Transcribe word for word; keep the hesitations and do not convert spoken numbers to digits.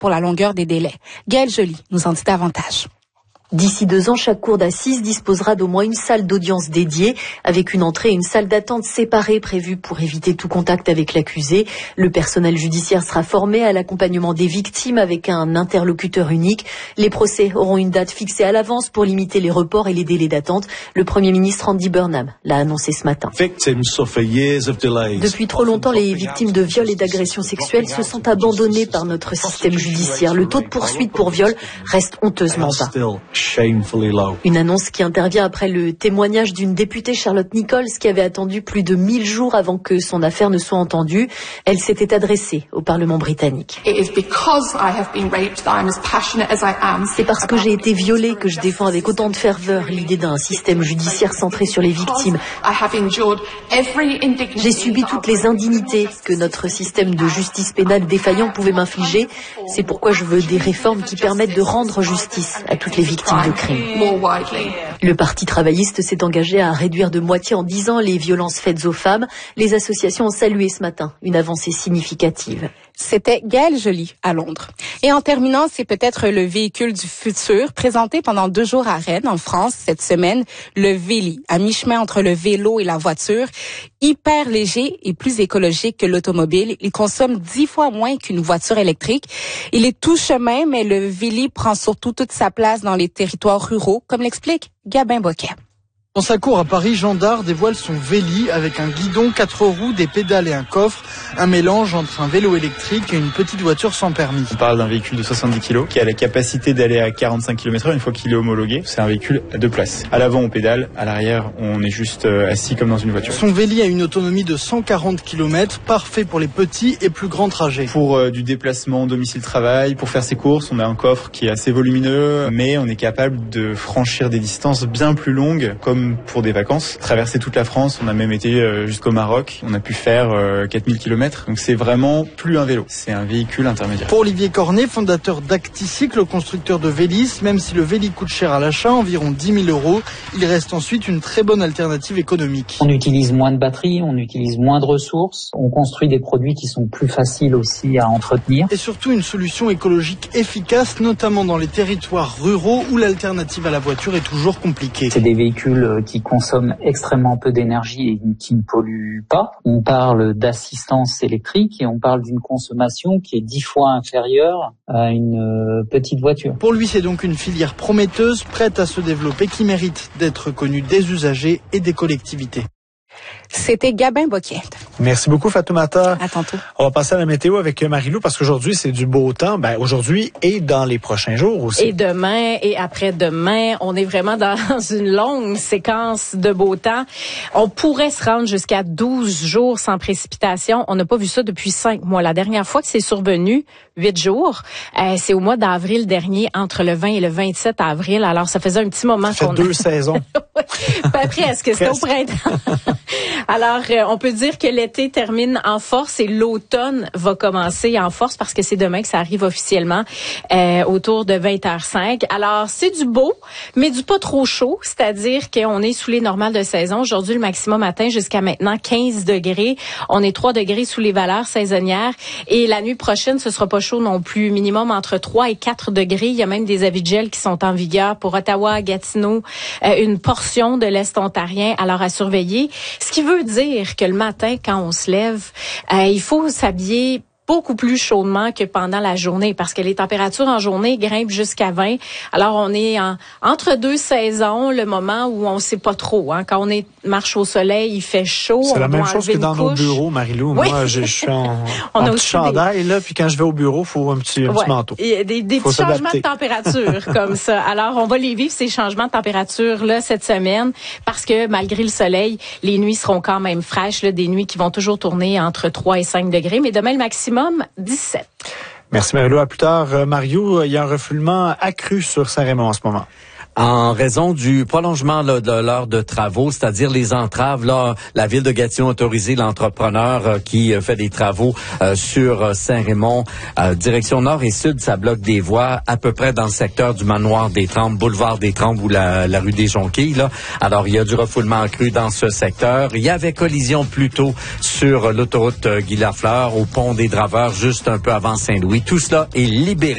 pour la longueur des délais. Gaëlle Joly nous en dit davantage. D'ici deux ans, chaque cour d'assises disposera d'au moins une salle d'audience dédiée, avec une entrée et une salle d'attente séparées prévues pour éviter tout contact avec l'accusé. Le personnel judiciaire sera formé à l'accompagnement des victimes avec un interlocuteur unique. Les procès auront une date fixée à l'avance pour limiter les reports et les délais d'attente. Le Premier ministre Andy Burnham l'a annoncé ce matin. Depuis trop longtemps, les victimes de viols et d'agressions sexuelles se sentent abandonnées par notre système judiciaire. Le taux de poursuite pour viol reste honteusement bas. Une annonce qui intervient après le témoignage d'une députée, Charlotte Nichols, qui avait attendu plus de mille jours avant que son affaire ne soit entendue. Elle s'était adressée au Parlement britannique. C'est parce que j'ai été violée que je défends avec autant de ferveur l'idée d'un système judiciaire centré sur les victimes. J'ai subi toutes les indignités que notre système de justice pénale défaillant pouvait m'infliger. C'est pourquoi je veux des réformes qui permettent de rendre justice à toutes les victimes de crimes. Le Parti travailliste s'est engagé à réduire de moitié en dix ans les violences faites aux femmes. Les associations ont salué ce matin une avancée significative. C'était Gaëlle Joly à Londres. Et en terminant, c'est peut-être le véhicule du futur présenté pendant deux jours à Rennes, en France, cette semaine, le Véli, à mi-chemin entre le vélo et la voiture. Hyper léger et plus écologique que l'automobile. Il consomme dix fois moins qu'une voiture électrique. Il est tout chemin, mais le Véli prend surtout toute sa place dans les territoires ruraux, comme l'explique Gabin Boquet. Dans sa cour à Paris, Jean Dard dévoile son Véli avec un guidon, quatre roues, des pédales et un coffre. Un mélange entre un vélo électrique et une petite voiture sans permis. On parle d'un véhicule de soixante-dix kilos qui a la capacité d'aller à quarante-cinq kilomètres heure une fois qu'il est homologué. C'est un véhicule à deux places. À l'avant, on pédale. À l'arrière, on est juste assis comme dans une voiture. Son Véli a une autonomie de cent quarante kilomètres, parfait pour les petits et plus grands trajets. Pour euh, du déplacement domicile-travail, pour faire ses courses, on a un coffre qui est assez volumineux, mais on est capable de franchir des distances bien plus longues, comme pour des vacances. Traverser toute la France, on a même été jusqu'au Maroc. On a pu faire quatre mille kilomètres. Donc c'est vraiment plus un vélo, c'est un véhicule intermédiaire. Pour Olivier Cornet, fondateur d'Acticycle, constructeur de Vélis, même si le Véli coûte cher à l'achat, environ dix mille euros, il reste ensuite une très bonne alternative économique. On utilise moins de batteries, on utilise moins de ressources, on construit des produits qui sont plus faciles aussi à entretenir. Et surtout une solution écologique efficace, notamment dans les territoires ruraux où l'alternative à la voiture est toujours compliquée. C'est des véhicules qui consomment extrêmement peu d'énergie et qui ne polluent pas. On parle d'assistance électrique et on parle d'une consommation qui est dix fois inférieure à une petite voiture. Pour lui, c'est donc une filière prometteuse, prête à se développer, qui mérite d'être connue des usagers et des collectivités. C'était Gabin Boquet. Merci beaucoup, Fatoumata. À tantôt. On va passer à la météo avec Marie-Lou parce qu'aujourd'hui, c'est du beau temps. Ben, aujourd'hui et dans les prochains jours aussi. Et demain et après-demain, on est vraiment dans une longue séquence de beau temps. On pourrait se rendre jusqu'à douze jours sans précipitation. On n'a pas vu ça depuis cinq mois. La dernière fois que c'est survenu, huit jours, euh, c'est au mois d'avril dernier, entre le vingt et le vingt-sept avril. Alors, ça faisait un petit moment ça qu'on... fait deux saisons. Pas presque, c'était au printemps. Alors, euh, on peut dire que l'été termine en force et l'automne va commencer en force parce que c'est demain que ça arrive officiellement euh, autour de vingt heures cinq. Alors, c'est du beau, mais du pas trop chaud, c'est-à-dire qu'on est sous les normales de saison. Aujourd'hui, le maximum matin jusqu'à maintenant quinze degrés. On est trois degrés sous les valeurs saisonnières et la nuit prochaine, ce sera pas chaud non plus. Minimum entre trois et quatre degrés. Il y a même des avis de gel qui sont en vigueur pour Ottawa, Gatineau, euh, une portion de l'Est ontarien. Alors, à surveiller. Ce qui veut dire que le matin, quand on se lève, euh, il faut s'habiller beaucoup plus chaudement que pendant la journée parce que les températures en journée grimpent jusqu'à vingt. Alors, on est en, entre deux saisons, le moment où on sait pas trop. Hein. Quand on est marche au soleil, il fait chaud. C'est on la même doit chose que dans nos bureaux, Marie-Lou. Oui. Moi, je, je suis en, on en a petit chandail, des... là, puis quand je vais au bureau, il faut un petit, un ouais. petit manteau. Il y a des, des petits changements de température comme ça. Alors, on va les vivre, ces changements de température-là, cette semaine, parce que malgré le soleil, les nuits seront quand même fraîches, là, des nuits qui vont toujours tourner entre trois et cinq degrés, mais demain, le maximum, dix-sept. Merci Marie-Lou. À plus tard. Euh, Mario, il y a un refoulement accru sur Saint-Raymond en ce moment. En raison du prolongement là, de l'heure de travaux, c'est-à-dire les entraves, là, la ville de Gatineau a autorisé l'entrepreneur euh, qui euh, fait des travaux euh, sur euh, Saint-Raymond, euh, direction nord et sud, ça bloque des voies à peu près dans le secteur du manoir des Trembles, boulevard des Trembles ou la, la rue des Jonquilles. Là. Alors, il y a du refoulement accru dans ce secteur. Il y avait collision plus tôt sur l'autoroute euh, Guy Lafleur, au pont des Draveurs, juste un peu avant Saint-Louis. Tout cela est libéré.